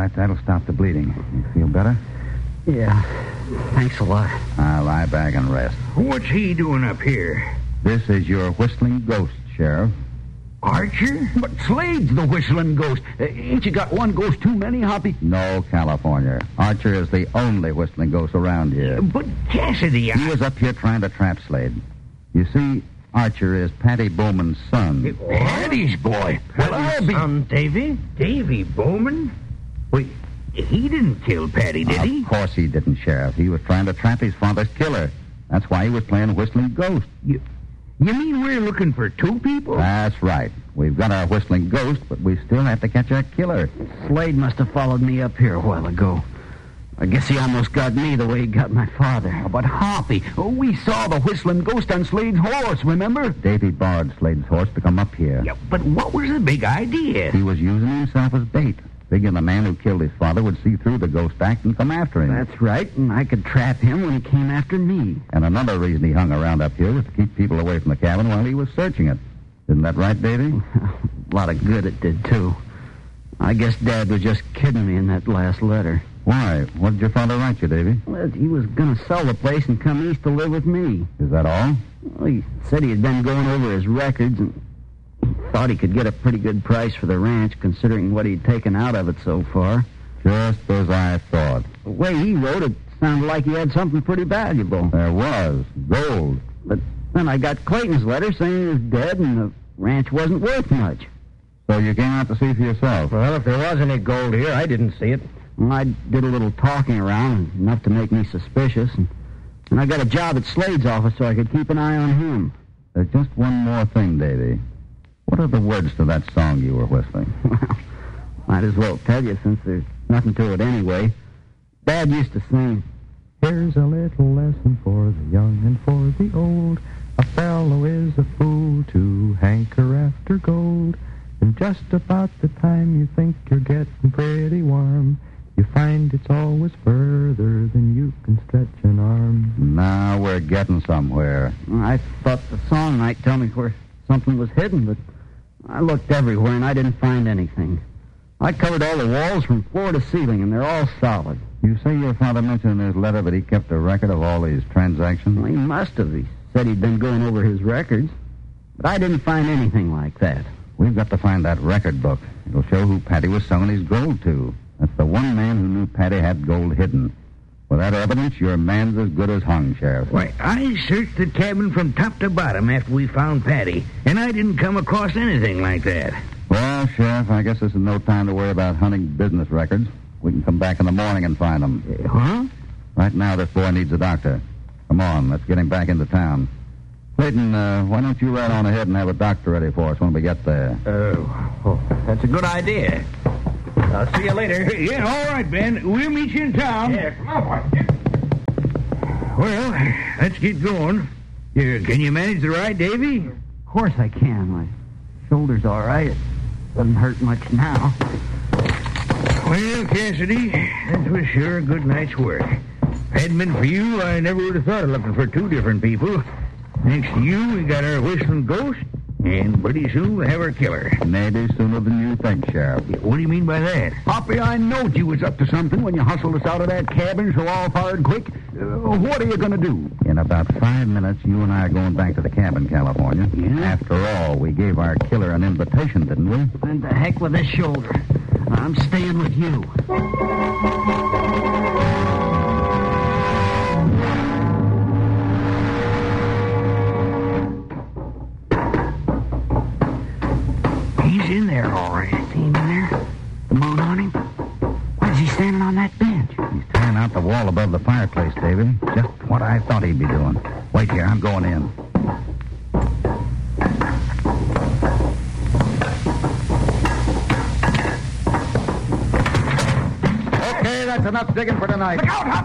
right. That'll stop the bleeding. You feel better? Yeah. Thanks a lot. I'll lie back and rest. What's he doing up here? This is your whistling ghost, Sheriff. Archer? But Slade's the whistling ghost. Ain't you got one ghost too many, Hoppy? No, California. Archer is the only whistling ghost around here. But Cassidy, He was up here trying to trap Slade. You see, Archer is Patty Bowman's son. Patty's boy. Well, I'll be... Son, Davy? Davy Bowman? Wait, he didn't kill Patty, did he? Of course he didn't, Sheriff. He was trying to trap his father's killer. That's why he was playing whistling ghost. You mean we're looking for two people? That's right. We've got our whistling ghost, but we still have to catch our killer. Slade must have followed me up here a while ago. I guess he almost got me the way he got my father. But Hoppy, we saw the whistling ghost on Slade's horse, remember? Davy borrowed Slade's horse to come up here. Yeah, but what was the big idea? He was using himself as bait, figuring the man who killed his father would see through the ghost act and come after him. That's right, and I could trap him when he came after me. And another reason he hung around up here was to keep people away from the cabin while he was searching it. Isn't that right, Davy? A lot of good it did, too. I guess Dad was just kidding me in that last letter. Why? What did your father write you, Davy? Well, he was going to sell the place and come east to live with me. Is that all? Well, he said he had been going over his records and thought he could get a pretty good price for the ranch, considering what he'd taken out of it so far. Just as I thought. The way he wrote it sounded like he had something pretty valuable. There was. Gold. But then I got Clayton's letter saying he was dead and the ranch wasn't worth much. So you came out to see for yourself? Well, if there was any gold here, I didn't see it. Well, I did a little talking around, enough to make me suspicious, and I got a job at Slade's office so I could keep an eye on him. There's just one more thing, Davy. What are the words to that song you were whistling? Well, might as well tell you since there's nothing to it anyway. Dad used to sing, "Here's a little lesson for the young and for the old. A fellow is a fool to hanker after gold. And just about the time you think you're getting pretty warm, you find it's always further than you can stretch an arm." Now we're getting somewhere. I thought the song might tell me where something was hidden, but I looked everywhere and I didn't find anything. I covered all the walls from floor to ceiling, and they're all solid. You say your father mentioned in his letter that he kept a record of all his transactions? Well, he must have. He said he'd been going over his records. But I didn't find anything like that. We've got to find that record book. It'll show who Patty was selling his gold to. That's the one man who knew Patty had gold hidden. With that evidence, your man's as good as hung, Sheriff. Why, I searched the cabin from top to bottom after we found Patty, and I didn't come across anything like that. Well, Sheriff, I guess this is no time to worry about hunting business records. We can come back in the morning and find them. Huh? Right now, this boy needs a doctor. Come on, let's get him back into town. Clayton, why don't you ride on ahead and have a doctor ready for us when we get there? That's a good idea. I'll see you later. Yeah, all right, Ben. We'll meet you in town. Yeah, come on, boy. Well, let's get going. Can you manage the ride, Davy? Of course I can. My shoulder's all right. It doesn't hurt much now. Well, Cassidy, that was sure a good night's work. If it hadn't been for you, I never would have thought of looking for two different people. Thanks to you, we got our whistling ghost, and pretty soon we'll have our killer. Maybe sooner than you think, Sheriff. What do you mean by that? Hoppy, I knowed you was up to something when you hustled us out of that cabin so all fired quick. What are you going to do? In about 5 minutes, you and I are going back to the cabin, California. Yeah? After all, we gave our killer an invitation, didn't we? And the heck with this shoulder. I'm staying with you. He's in there, all right. See him in there? The moon on him? Why is he standing on that bench? He's tearing out the wall above the fireplace, Davy. Just what I thought he'd be doing. Wait here, I'm going in. Okay, that's enough digging for tonight. Look out, Hoppy!